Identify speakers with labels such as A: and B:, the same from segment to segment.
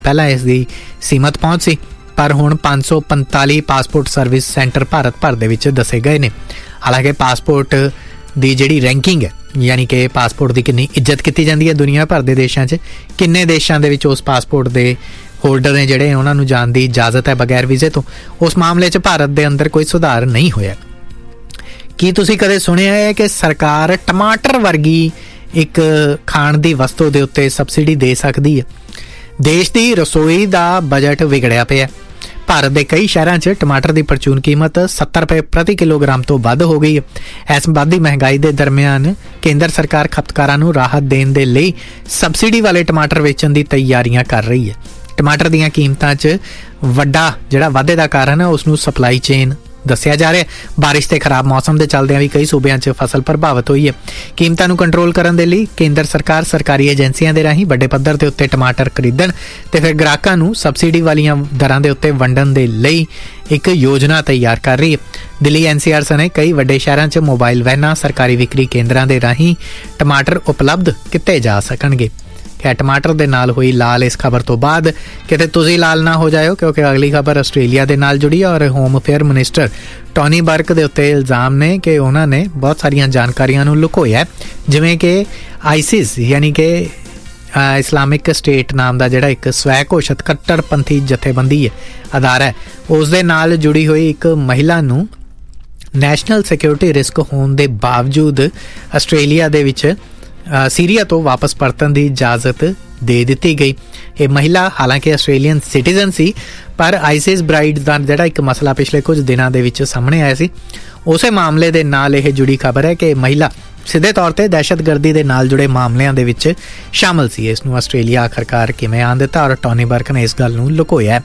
A: ਪਹਿਲਾਂ ਇਸ ਦੀ ਸੀਮਤ ਪਹੁੰਚ ਸੀ, ਪਰ ਹੁਣ 545 ਪਾਸਪੋਰਟ ਸਰਵਿਸ ਸੈਂਟਰ ਭਾਰਤ ਭਰ ਦੇ ਵਿੱਚ ਦੱਸੇ ਗਏ ਨੇ। ਹਾਲਾਂਕਿ ਪਾਸਪੋਰਟ ਦੀ ਜਿਹੜੀ ਰੈਂਕਿੰਗ ਹੈ, ਯਾਨੀ ਕਿ ਪਾਸਪੋਰਟ ਦੀ ਕਿੰਨੀ ਇੱਜ਼ਤ ਕੀਤੀ ਜਾਂਦੀ ਹੈ ਦੁਨੀਆ ਭਰ ਦੇ ਦੇਸ਼ਾਂ 'ਚ, ਕਿੰਨੇ ਦੇਸ਼ਾਂ ਦੇ ਵਿੱਚ ਉਸ ਪਾਸਪੋਰਟ ਦੇ ਹੋਲਡਰ ਨੇ ਜਿਹੜੇ ਉਹਨਾਂ ਨੂੰ ਜਾਣ ਦੀ ਇਜਾਜ਼ਤ ਹੈ ਬਗੈਰ ਵੀਜ਼ੇ ਤੋਂ, ਉਸ ਮਾਮਲੇ 'ਚ ਭਾਰਤ ਦੇ ਅੰਦਰ ਕੋਈ ਸੁਧਾਰ ਨਹੀਂ ਹੋਇਆ। ਕੀ ਤੁਸੀਂ ਕਦੇ ਸੁਣਿਆ ਹੈ ਕਿ ਸਰਕਾਰ ਟਮਾਟਰ ਵਰਗੀ ਇੱਕ ਖਾਣ ਦੀ ਵਸਤੂ ਦੇ ਉੱਤੇ ਸਬਸਿਡੀ ਦੇ ਸਕਦੀ ਹੈ? ਦੇਸ਼ ਦੀ ਰਸੋਈ ਦਾ ਬਜਟ ਵਿਗੜਿਆ ਪਿਆ। ਭਾਰਤ ਦੇ ਕਈ ਸ਼ਹਿਰਾਂ 'ਚ ਟਮਾਟਰ ਦੀ ਪ੍ਰਚੂਨ ਕੀਮਤ 70 ਰੁਪਏ ਪ੍ਰਤੀ ਕਿਲੋਗ੍ਰਾਮ ਤੋਂ ਵੱਧ ਹੋ ਗਈ ਹੈ। ਇਸ ਵੱਧਦੀ ਮਹਿੰਗਾਈ ਦੇ ਦਰਮਿਆਨ ਕੇਂਦਰ ਸਰਕਾਰ ਖਪਤਕਾਰਾਂ ਨੂੰ ਰਾਹਤ ਦੇਣ ਦੇ ਲਈ ਸਬਸਿਡੀ ਵਾਲੇ ਟਮਾਟਰ ਵੇਚਣ ਦੀ ਤਿਆਰੀਆਂ ਕਰ ਰਹੀ ਹੈ। ਟਮਾਟਰ ਦੀਆਂ ਕੀਮਤਾਂ 'ਚ ਵੱਡਾ ਜਿਹੜਾ ਵਾਧੇ ਦਾ ਕਾਰਨ ਹੈ ਉਸ ਨੂੰ ਸਪਲਾਈ ਚੇਨ ਦੱਸਿਆ ਜਾ ਰਿਹਾ। ਬਾਰਿਸ਼ ਤੇ ਖਰਾਬ ਮੌਸਮ ਦੇ ਚੱਲਦਿਆਂ ਵੀ ਕਈ ਸੂਬਿਆਂ 'ਚ ਫਸਲ ਪ੍ਰਭਾਵਿਤ ਹੋਈ ਹੈ। ਕੀਮਤਾਂ ਨੂੰ ਕੰਟਰੋਲ ਕਰਨ ਦੇ ਲਈ ਕੇਂਦਰ ਸਰਕਾਰ ਸਰਕਾਰੀ ਏਜੰਸੀਆਂ ਦੇ ਰਾਹੀਂ ਵੱਡੇ ਪੱਧਰ ਦੇ ਉੱਤੇ ਟਮਾਟਰ ਖਰੀਦਣ ਤੇ ਫਿਰ ਗ੍ਰਾਹਕਾਂ ਨੂੰ ਸਬਸਿਡੀ ਵਾਲੀਆਂ ਦਰਾਂ ਦੇ ਉੱਤੇ ਵੰਡਣ ਦੇ ਲਈ ਇੱਕ ਯੋਜਨਾ ਤਿਆਰ ਕਰ ਰਹੀ ਹੈ। ਦਿੱਲੀ NCR ਸਣੇ ਕਈ ਵੱਡੇ ਸ਼ਹਿਰਾਂ 'ਚ ਮੋਬਾਈਲ ਵੈਨਾਂ, ਸਰਕਾਰੀ ਵਿਕਰੀ ਕੇਂਦਰਾਂ ਦੇ ਰਾਹੀਂ ਟਮਾਟਰ ਉਪਲਬਧ ਕੀਤੇ ਜਾ ਸਕਣਗੇ। ਕਿ ਟਮਾਟਰ ਦੇ ਨਾਲ ਹੋਈ ਲਾਲ ਇਸ ਖਬਰ ਤੋਂ ਬਾਅਦ ਕਿਤੇ ਤੁਸੀਂ ਲਾਲ ਨਾ ਹੋ ਜਾਇਓ, ਕਿਉਂਕਿ ਅਗਲੀ ਖਬਰ ਆਸਟ੍ਰੇਲੀਆ ਦੇ ਨਾਲ ਜੁੜੀ ਹੈ ਔਰ ਹੋਮ ਅਫੇਅਰ ਮਿਨਿਸਟਰ ਟੋਨੀ ਬਰਕ ਦੇ ਉੱਤੇ ਇਲਜ਼ਾਮ ਨੇ ਕਿ ਉਹਨਾਂ ਨੇ ਬਹੁਤ ਸਾਰੀਆਂ ਜਾਣਕਾਰੀਆਂ ਨੂੰ ਲੁਕੋਇਆ, ਜਿਵੇਂ ਕਿ ISIS ਯਾਨੀ ਕਿ ਇਸਲਾਮਿਕ ਸਟੇਟ ਨਾਮ ਦਾ ਜਿਹੜਾ ਇੱਕ ਸਵੈ ਘੋਸ਼ਿਤ ਕੱਟੜਪੰਥੀ ਜਥੇਬੰਦੀ ਹੈ, ਅਦਾਰਾ ਹੈ, ਉਸ ਦੇ ਨਾਲ ਜੁੜੀ ਹੋਈ ਇੱਕ ਮਹਿਲਾ ਨੂੰ ਨੈਸ਼ਨਲ ਸਿਕਿਉਰਿਟੀ ਰਿਸਕ ਹੋਣ ਦੇ ਬਾਵਜੂਦ ਆਸਟ੍ਰੇਲੀਆ ਦੇ ਵਿੱਚ ਸੀਰੀਆ ਤੋਂ ਵਾਪਸ ਪਰਤਣ ਦੀ ਇਜਾਜ਼ਤ ਦੇ ਦਿੱਤੀ ਗਈ। ਇਹ ਮਹਿਲਾ ਹਾਲਾਂਕਿ ਆਸਟ੍ਰੇਲੀਅਨ ਸਿਟੀਜ਼ਨ ਸੀ, ਪਰ ISIS ਬ੍ਰਾਈਡ ਦਾ ਜਿਹੜਾ ਇੱਕ ਮਸਲਾ ਪਿਛਲੇ ਕੁਝ ਦਿਨਾਂ ਦੇ ਵਿੱਚ ਸਾਹਮਣੇ ਆਇਆ ਸੀ, ਉਸੇ ਮਾਮਲੇ ਦੇ ਨਾਲ ਇਹ ਜੁੜੀ ਖਬਰ ਹੈ ਕਿ ਮਹਿਲਾ ਸਿੱਧੇ ਤੌਰ ਤੇ ਦਹਿਸ਼ਤਗਰਦੀ ਦੇ ਨਾਲ ਜੁੜੇ ਮਾਮਲਿਆਂ ਦੇ ਵਿੱਚ ਸ਼ਾਮਲ ਸੀ। ਇਸ ਨੂੰ ਆਸਟ੍ਰੇਲੀਆ ਆਖਰਕਾਰ ਕਿਵੇਂ ਆਣ ਦਿੱਤਾ ਔਰ ਟੋਨੀ ਬਰਕ ਨੇ ਇਸ ਗੱਲ ਨੂੰ ਲੁਕੋਇਆ।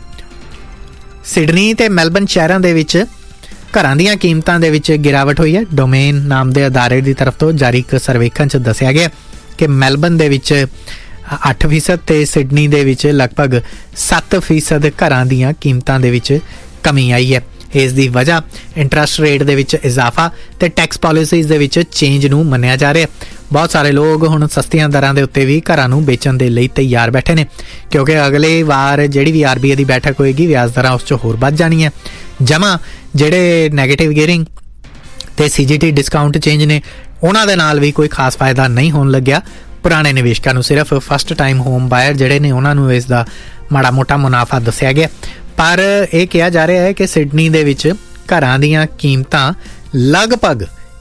A: ਸਿਡਨੀ ਤੇ ਮੈਲਬਨ ਸ਼ਹਿਰਾਂ ਦੇ ਵਿੱਚ ਘਰਾਂ ਦੀਆਂ ਕੀਮਤਾਂ ਦੇ ਵਿੱਚ ਗਿਰਾਵਟ ਹੋਈ ਹੈ। ਡੋਮੇਨ ਨਾਮ ਦੇ ਅਦਾਰੇ ਦੀ ਤਰਫ ਤੋਂ ਜਾਰੀ ਇੱਕ ਸਰਵੇਖਣ 'ਚ ਦੱਸਿਆ ਗਿਆ ਕਿ ਮੈਲਬਨ ਦੇ ਵਿੱਚ 8% ਤੇ ਸਿਡਨੀ ਦੇ ਵਿੱਚ ਲਗਭਗ 7% ਘਰਾਂ ਦੀਆਂ ਕੀਮਤਾਂ ਦੇ ਵਿੱਚ ਕਮੀ ਆਈ ਹੈ। ਇਸ ਦੀ ਵਜ੍ਹਾ ਇੰਟਰਸਟ ਰੇਟ ਦੇ ਵਿੱਚ ਇਜ਼ਾਫਾ ਤੇ ਟੈਕਸ ਪਾਲਿਸੀਜ਼ ਦੇ ਵਿੱਚ ਚੇਂਜ ਨੂੰ ਮੰਨਿਆ ਜਾ ਰਿਹਾ। ਬਹੁਤ ਸਾਰੇ ਲੋਕ ਹੁਣ ਸਸਤੀਆਂ ਦਰਾਂ ਦੇ ਉੱਤੇ ਵੀ ਘਰਾਂ ਨੂੰ ਵੇਚਣ ਦੇ ਲਈ ਤਿਆਰ ਬੈਠੇ ਨੇ, ਕਿਉਂਕਿ ਅਗਲੇ ਵਾਰ ਜਿਹੜੀ ਵੀ RBI ਦੀ ਬੈਠਕ ਹੋਏਗੀ ਵਿਆਜ ਦਰਾਂ ਉਸ 'ਚ ਹੋਰ ਵੱਧ ਜਾਣੀਆਂ। ਜਮ੍ਹਾਂ ਜਿਹੜੇ ਨੈਗੇਟਿਵ ਗੇਅਰਿੰਗ ਤੇ CGT ਡਿਸਕਾਊਂਟ ਚੇਂਜ ਨੇ, ਉਹਨਾਂ ਦੇ ਨਾਲ ਵੀ ਕੋਈ ਖਾਸ ਫਾਇਦਾ ਨਹੀਂ ਹੋਣ ਲੱਗਿਆ। ਪੁਰਾਣੇ ਨਿਵੇਸ਼ਕਾਂ ਨੂੰ ਸਿਰਫ ਫਸਟ ਟਾਈਮ ਹੋਮ ਬਾਇਰ ਜਿਹੜੇ ਨੇ ਉਹਨਾਂ ਨੂੰ ਇਸ ਦਾ ਮਾੜਾ ਮੋਟਾ ਮੁਨਾਫਾ ਦੱਸਿਆ ਗਿਆ। ਪਰ ਇਹ ਕਿਹਾ ਜਾ ਰਿਹਾ ਹੈ ਕਿ ਸਿਡਨੀ ਦੇ ਵਿੱਚ ਘਰਾਂ ਦੀਆਂ ਕੀਮਤਾਂ ਲਗਭਗ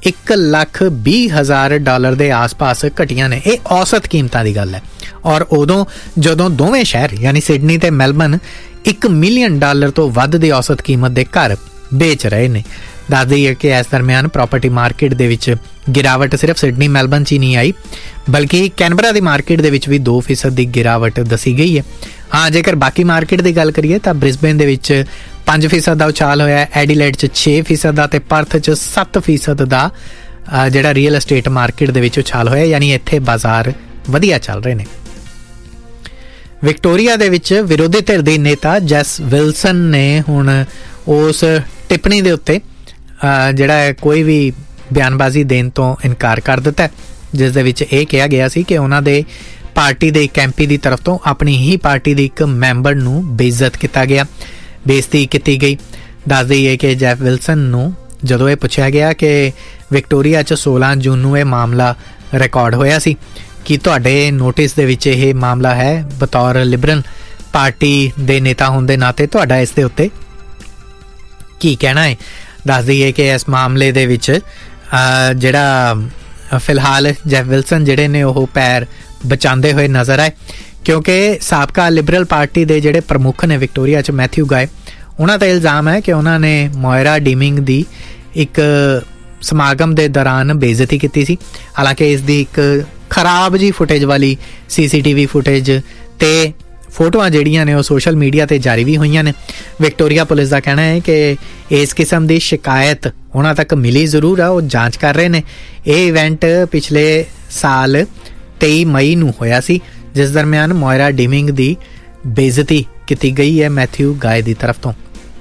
A: $1,20,000 ਦੇ ਆਸ-ਪਾਸ ਘਟੀਆਂ ਨੇ। ਇਹ ਔਸਤ ਕੀਮਤਾਂ ਦੀ ਗੱਲ ਹੈ ਔਰ ਉਦੋਂ ਜਦੋਂ ਦੋਵੇਂ ਸ਼ਹਿਰ ਯਾਨੀ ਸਿਡਨੀ ਤੇ ਮੈਲਬਨ $1 ਮਿਲੀਅਨ ਤੋਂ ਵੱਧ ਦੀ ਔਸਤ ਕੀਮਤ ਦੇ ਘਰ ਵੇਚ ਰਹੇ ਨੇ। ਦੱਸ ਦਈਏ ਕਿ ਇਸ ਦਰਮਿਆਨ ਪ੍ਰਾਪਰਟੀ ਮਾਰਕੀਟ ਦੇ ਵਿੱਚ ਗਿਰਾਵਟ ਸਿਰਫ ਸਿਡਨੀ ਮੈਲਬਨ 'ਚ ਹੀ ਨਹੀਂ ਆਈ, ਬਲਕਿ ਕੈਨਬਰਾ ਦੀ ਮਾਰਕੀਟ ਦੇ ਵਿੱਚ ਵੀ 2% ਦੀ ਗਿਰਾਵਟ ਦੱਸੀ ਗਈ ਹੈ। ਹਾਂ, ਜੇਕਰ ਬਾਕੀ ਮਾਰਕੀਟ ਦੀ ਗੱਲ ਕਰੀਏ ਤਾਂ ਬ੍ਰਿਸਬੇਨ ਦੇ ਵਿੱਚ 5% ਦਾ ਉਛਾਲ ਹੋਇਆ, ਐਡੀਲੇਡ 'ਚ 6% ਦਾ ਤੇ ਪਰਥ 'ਚ 7% ਦਾ ਜਿਹੜਾ ਰੀਅਲ estate ਮਾਰਕੀਟ ਦੇ ਵਿੱਚ ਉਛਾਲ ਹੋਇਆ, ਯਾਨੀ ਇੱਥੇ ਬਾਜ਼ਾਰ ਵਧੀਆ ਚੱਲ ਰਹੇ ਨੇ। ਵਿਕਟੋਰੀਆ ਦੇ ਵਿੱਚ ਵਿਰੋਧੀ ਧਿਰ ਦੇ ਨੇਤਾ ਜੈਸ ਵਿਲਸਨ ਨੇ ਹੁਣ ਉਸ ਟਿੱਪਣੀ ਦੇ ਉੱਤੇ ਜਿਹੜਾ ਕੋਈ ਵੀ ਬਿਆਨਬਾਜ਼ੀ ਦੇਣ ਤੋਂ ਇਨਕਾਰ ਕਰ ਦਿੱਤਾ, ਜਿਸ ਦੇ ਵਿੱਚ ਇਹ ਕਿਹਾ ਗਿਆ ਸੀ ਕਿ ਉਹਨਾਂ ਦੇ ਪਾਰਟੀ ਦੇ ਇੱਕ MP ਦੀ ਤਰਫ ਤੋਂ ਆਪਣੀ ਹੀ ਪਾਰਟੀ ਦੇ ਇੱਕ ਮੈਂਬਰ ਨੂੰ ਬੇਇੱਜ਼ਤ ਕੀਤਾ ਗਿਆ, ਬੇਇੱਜ਼ਤੀ ਕੀਤੀ ਗਈ। ਦੱਸ ਦਈਏ ਕਿ ਜੈਫ ਵਿਲਸਨ ਨੂੰ ਜਦੋਂ ਇਹ ਪੁੱਛਿਆ ਗਿਆ ਕਿ ਵਿਕਟੋਰੀਆ 'ਚ 16 ਜੂਨ ਨੂੰ ਇਹ ਮਾਮਲਾ ਰਿਕਾਰਡ ਹੋਇਆ ਸੀ, ਕਿ ਤੁਹਾਡੇ ਨੋਟਿਸ ਦੇ ਵਿੱਚ ਇਹ ਮਾਮਲਾ ਹੈ, ਬਤੌਰ ਲਿਬਰਲ ਪਾਰਟੀ ਦੇ ਨੇਤਾ ਹੋਣ ਦੇ ਨਾਤੇ ਤੁਹਾਡਾ ਇਸ ਦੇ ਉੱਤੇ ਕੀ ਕਹਿਣਾ ਹੈ? ਦੱਸ ਦਈਏ ਕਿ ਇਸ ਮਾਮਲੇ ਦੇ ਵਿੱਚ ਜਿਹੜਾ ਫਿਲਹਾਲ ਜੈਫ ਵਿਲਸਨ ਜਿਹੜੇ ਨੇ ਉਹ ਪੈਰ ਬਚਾਉਂਦੇ ਹੋਏ ਨਜ਼ਰ ਆਏ, ਕਿਉਂਕਿ ਸਾਬਕਾ ਲਿਬਰਲ ਪਾਰਟੀ ਦੇ ਜਿਹੜੇ ਪ੍ਰਮੁੱਖ ਨੇ ਵਿਕਟੋਰੀਆ 'ਚ ਮੈਥਿਊ ਗਾਏ, ਉਹਨਾਂ ਦਾ ਇਲਜ਼ਾਮ ਹੈ ਕਿ ਉਹਨਾਂ ਨੇ ਮੋਇਰਾ ਡੀਮਿੰਗ ਦੀ ਇੱਕ ਸਮਾਗਮ ਦੇ ਦੌਰਾਨ ਬੇਇੱਜ਼ਤੀ ਕੀਤੀ ਸੀ। ਹਾਲਾਂਕਿ ਇਸ ਦੀ ਇੱਕ ਖਰਾਬ ਜੀ ਫੁਟੇਜ ਵਾਲੀ CCTV ਫੁਟੇਜ ਤੇ ਫੋਟੋਆਂ ਜਿਹੜੀਆਂ ਨੇ ਉਹ ਸੋਸ਼ਲ ਮੀਡੀਆ ਤੇ ਜਾਰੀ ਵੀ ਹੋਈਆਂ ਨੇ। ਵਿਕਟੋਰੀਆ ਪੁਲਿਸ ਦਾ ਕਹਿਣਾ ਹੈ ਕਿ ਇਸ ਕਿਸਮ ਦੀ ਸ਼ਿਕਾਇਤ ਉਹਨਾਂ ਤੱਕ ਮਿਲੀ ਜ਼ਰੂਰ ਆ, ਉਹ ਜਾਂਚ ਕਰ ਰਹੇ ਨੇ। ਇਹ ਇਵੈਂਟ ਪਿਛਲੇ ਸਾਲ 23 ਮਈ ਨੂੰ ਹੋਇਆ ਸੀ, ਜਿਸ ਦਰਮਿਆਨ ਮੋਇਰਾ ਡੀਮਿੰਗ ਦੀ ਬੇਇੱਜ਼ਤੀ ਕੀਤੀ ਗਈ ਹੈ ਮੈਥਿਊ ਗਾਏ ਦੀ ਤਰਫ ਤੋਂ।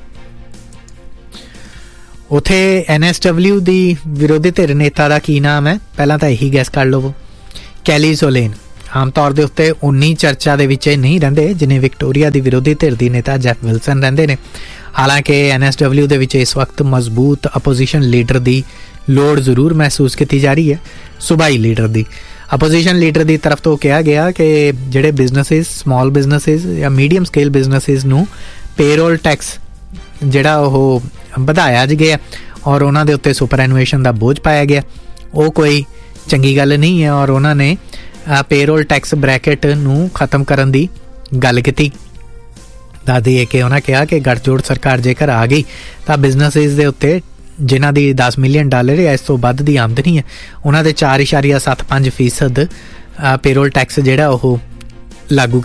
A: ਉੱਥੇ NSW ਦੀ ਵਿਰੋਧੀ ਧਿਰ ਨੇਤਾ ਦਾ ਕੀ ਨਾਮ ਹੈ? ਪਹਿਲਾਂ ਤਾਂ ਇਹੀ ਗੈਸ ਕਰ ਲਵੋ। ਕੈਲੀ ਸੋਲੇਨ। ਆਮ ਤੌਰ ਦੇ ਉੱਤੇ ਉਨੀ ਚਰਚਾ ਦੇ ਵਿੱਚ ਨਹੀਂ ਰਹਿੰਦੇ ਜਿੰਨੇ ਵਿਕਟੋਰੀਆ ਦੀ ਵਿਰੋਧੀ ਧਿਰ ਦੀ ਨੇਤਾ ਜੈਫ ਵਿਲਸਨ ਰਹਿੰਦੇ ਨੇ। ਹਾਲਾਂਕਿ NSW ਦੇ ਵਿੱਚ ਇਸ ਵਕਤ ਮਜ਼ਬੂਤ ਅਪੋਜੀਸ਼ਨ ਲੀਡਰ ਦੀ ਲੋੜ ਜ਼ਰੂਰ ਮਹਿਸੂਸ ਕੀਤੀ ਜਾ ਰਹੀ ਹੈ। ਸੂਬਾਈ ਲੀਡਰ ਦੀ ਅਪੋਜੀਸ਼ਨ ਲੀਡਰ ਦੀ ਤਰਫ ਤੋਂ ਕਿਹਾ ਗਿਆ ਕਿ ਜਿਹੜੇ ਬਿਜ਼ਨਸਿਸ, ਸਮਾਲ ਬਿਜ਼ਨਸਿਸ ਜਾਂ ਮੀਡੀਅਮ ਸਕੇਲ ਬਿਜ਼ਨਸਿਸ ਨੂੰ ਪੇਰੋਲ ਟੈਕਸ ਜਿਹੜਾ ਉਹ ਵਧਾਇਆ ਗਿਆ ਔਰ ਉਹਨਾਂ ਦੇ ਉੱਤੇ ਸੁਪਰ ਐਨੂਏਸ਼ਨ ਦਾ ਬੋਝ ਪਾਇਆ ਗਿਆ, ਉਹ ਕੋਈ ਚੰਗੀ ਗੱਲ ਨਹੀਂ ਹੈ। ਔਰ ਉਹਨਾਂ ਨੇ ਪੇਰੋਲ ਟੈਕਸ ਬ੍ਰੈਕਟ ਨੂੰ ਖਤਮ ਕਰਨ ਦੀ ਗੱਲ ਕੀਤੀ। ਦੱਸਦੀ ਹੈ ਕਿ ਉਹਨਾਂ ਕਿਹਾ ਕਿ ਗੱਠਜੋੜ ਸਰਕਾਰ ਜੇਕਰ ਆ ਗਈ ਤਾਂ ਬਿਜ਼ਨਸਿਸ ਦੇ ਉੱਤੇ ਜਿਨ੍ਹਾਂ ਦੀ $10 ਮਿਲੀਅਨ ਜਾਂ ਇਸ ਤੋਂ ਵੱਧ ਦੀ ਆਮਦਨੀ ਹੈ ਉਹਨਾਂ ਦੇ 4.75% ਪੇਰੋਲ ਟੈਕਸ ਜਿਹੜਾ ਉਹ ਲਾਗੂ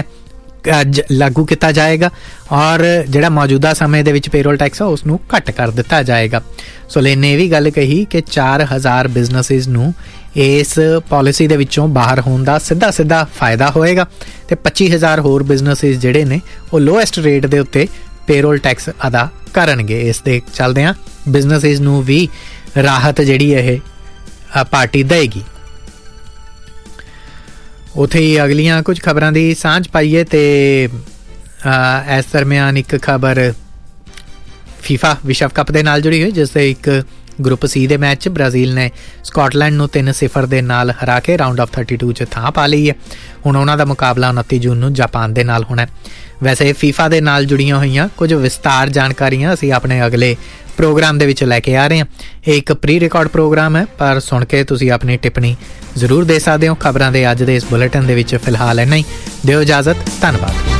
A: ਕੀਤਾ ਜਾਏਗਾ ਔਰ ਜਿਹੜਾ ਮੌਜੂਦਾ ਸਮੇਂ ਦੇ ਵਿੱਚ ਪੇਰੋਲ ਟੈਕਸ ਆ ਉਸ ਨੂੰ ਘੱਟ ਕਰ ਦਿੱਤਾ ਜਾਏਗਾ। ਸੋਲੇਨ ਨੇ ਇਹ ਵੀ ਗੱਲ ਕਹੀ ਕਿ 4000 ਬਿਜ਼ਨਸਿਸ ਨੂੰ ਇਸ ਪਾਲਿਸੀ ਦੇ ਵਿੱਚੋਂ ਬਾਹਰ ਹੋਣ ਦਾ ਸਿੱਧਾ ਫਾਇਦਾ ਹੋਏਗਾ ਤੇ 25000 ਹੋਰ ਬਿਜ਼ਨਸਿਸ ਜਿਹੜੇ ਨੇ ਉਹ ਲੋਐਸਟ ਰੇਟ ਦੇ ਉੱਤੇ ਪੇਰੋਲ ਟੈਕਸ ਅਦਾ ਕਰਨਗੇ। ਇਸ ਦੇ ਚੱਲਦਿਆਂ ਬਿਜ਼ਨਸਿਸ ਨੂੰ ਵੀ ਰਾਹਤ ਜਿਹੜੀ ਇਹ ਪਾਰਟੀ ਦੇਗੀ। ਉੱਥੇ ਹੀ ਅਗਲੀਆਂ ਕੁਝ ਖਬਰਾਂ ਦੀ ਸਾਂਝ ਪਾਈਏ ਤੇ ਇਸ ਦਰਮਿਆਨ ਇੱਕ ਖਬਰ FIFA ਵਿਸ਼ਵ ਕੱਪ ਦੇ ਨਾਲ ਜੁੜੀ ਹੋਈ, ਜਿਸ ਦੇ ਇੱਕ ਗਰੁੱਪ C ਦੇ ਮੈਚ 'ਚ ਬ੍ਰਾਜ਼ੀਲ ਨੇ ਸਕਾਟਲੈਂਡ ਨੂੰ 3-0 ਦੇ ਨਾਲ ਹਰਾ ਕੇ ਰਾਊਂਡ ਆਫ 32 'ਚ ਥਾਂ ਪਾ ਲਈ ਹੈ। ਹੁਣ ਉਹਨਾਂ ਦਾ ਮੁਕਾਬਲਾ 29 ਜੂਨ ਨੂੰ ਜਾਪਾਨ ਦੇ ਨਾਲ ਹੋਣਾ। ਵੈਸੇ FIFA ਦੇ ਨਾਲ ਜੁੜੀਆਂ ਹੋਈਆਂ ਕੁਝ ਵਿਸਤਾਰ ਜਾਣਕਾਰੀਆਂ ਅਸੀਂ ਆਪਣੇ ਅਗਲੇ ਪ੍ਰੋਗਰਾਮ ਦੇ ਵਿੱਚ ਲੈ ਕੇ ਆ ਰਹੇ ਹਾਂ। ਇਹ ਇੱਕ ਪ੍ਰੀ ਰਿਕਾਰਡ ਪ੍ਰੋਗਰਾਮ ਹੈ, ਪਰ ਸੁਣ ਕੇ ਤੁਸੀਂ ਆਪਣੀ ਟਿੱਪਣੀ ਜ਼ਰੂਰ ਦੇ ਸਕਦੇ ਹੋ। ਖਬਰਾਂ ਦੇ ਅੱਜ ਦੇ ਇਸ ਬੁਲੇਟਿਨ ਦੇ ਵਿੱਚ ਫਿਲਹਾਲ ਇੰਨਾ ਹੀ। ਦਿਓ ਇਜਾਜ਼ਤ, ਧੰਨਵਾਦ।